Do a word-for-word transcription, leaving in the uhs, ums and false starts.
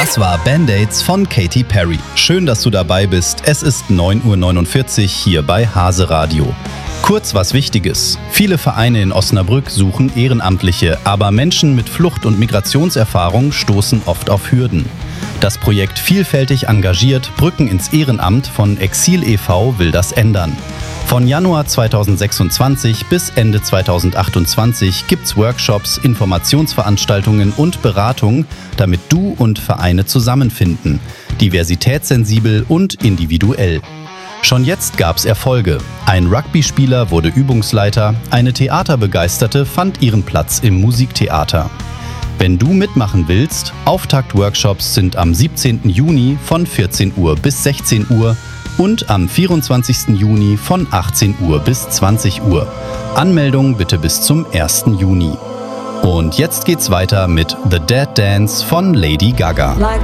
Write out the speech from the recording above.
Das war Band-Aids von Katy Perry. Schön, dass du dabei bist. Es ist neun Uhr neunundvierzig hier bei Hase Radio. Kurz was Wichtiges. Viele Vereine in Osnabrück suchen Ehrenamtliche, aber Menschen mit Flucht- und Migrationserfahrung stoßen oft auf Hürden. Das Projekt Vielfältig engagiert Brücken ins Ehrenamt von Exil e V will das ändern. Von Januar zweitausendsechsundzwanzig bis Ende zweitausendachtundzwanzig gibt's Workshops, Informationsveranstaltungen und Beratung, damit du und Vereine zusammenfinden. Diversitätssensibel und individuell. Schon jetzt gab's Erfolge. Ein Rugby-Spieler wurde Übungsleiter, eine Theaterbegeisterte fand ihren Platz im Musiktheater. Wenn du mitmachen willst, Auftakt-Workshops sind am siebzehnten Juni von vierzehn Uhr bis sechzehn Uhr und am vierundzwanzigsten Juni von achtzehn Uhr bis zwanzig Uhr. Anmeldung bitte bis zum ersten Juni. Und jetzt geht's weiter mit The Dead Dance von Lady Gaga. Like